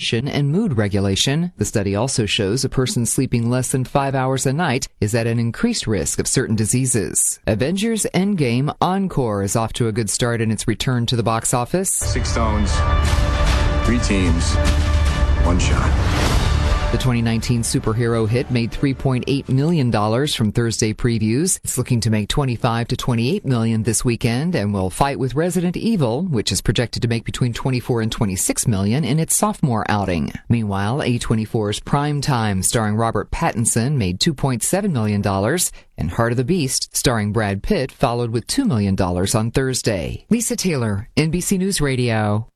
concentration, and mood regulation. The study also shows a person sleeping less than 5 hours a night is at an increased risk of certain diseases. Avengers Endgame Encore is off to a good start in its return to the box office. 6 stones, 3 teams, 1 shot. The 2019 superhero hit made $3.8 million from Thursday previews. It's looking to make $25 to $28 million this weekend and will fight with Resident Evil, which is projected to make between $24 and $26 million in its sophomore outing. Meanwhile, A24's Prime Time, starring Robert Pattinson, made $2.7 million, and Heart of the Beast, starring Brad Pitt, followed with $2 million on Thursday. Lisa Taylor, NBC News Radio.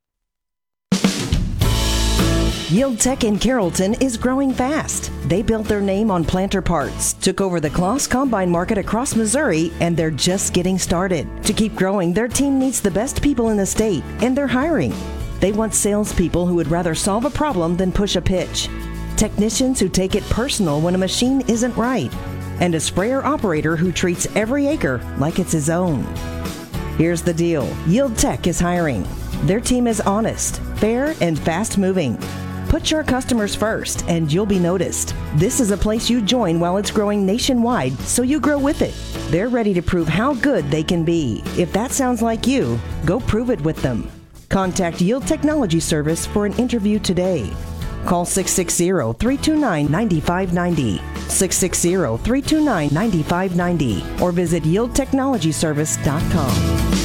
Yield Tech in Carrollton is growing fast. They built their name on planter parts, took over the Kloss Combine market across Missouri, and they're just getting started. To keep growing, their team needs the best people in the state, and they're hiring. They want salespeople who would rather solve a problem than push a pitch, technicians who take it personal when a machine isn't right, and a sprayer operator who treats every acre like it's his own. Here's the deal. Yield Tech is hiring. Their team is honest, fair, and fast-moving. Put your customers first, and you'll be noticed. This is a place you join while it's growing nationwide, so you grow with it. They're ready to prove how good they can be. If that sounds like you, go prove it with them. Contact Yield Technology Service for an interview today. Call 660-329-9590, 660-329-9590, or visit yieldtechnologyservice.com.